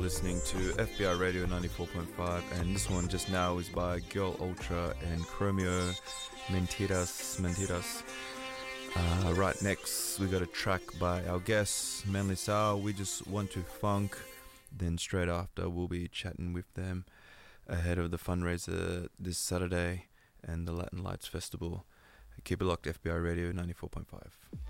listening to FBI Radio 94.5, and this one just now is by Girl Ultra and Chromeo, Mentiras. Right next, we got a track by our guest, Manly Sao, We Just Want to Funk. Then straight after, we'll be chatting with them ahead of the fundraiser this Saturday and the Latin Lights Festival. Keep it locked, FBI Radio 94.5.